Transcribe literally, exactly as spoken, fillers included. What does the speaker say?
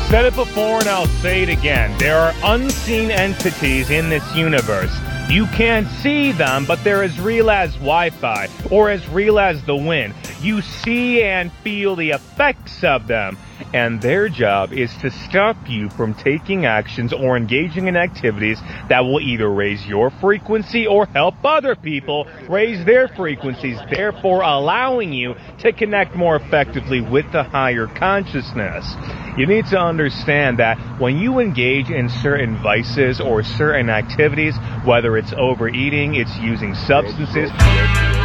said it before and I'll say it again. There are unseen entities in this universe. You can't see them, but they're as real as Wi-Fi or as real as the wind. You see and feel the effects of them, and their job is to stop you from taking actions or engaging in activities that will either raise your frequency or help other people raise their frequencies, therefore allowing you to connect more effectively with the higher consciousness. You need to understand that when you engage in certain vices or certain activities, whether it's overeating, it's using substances,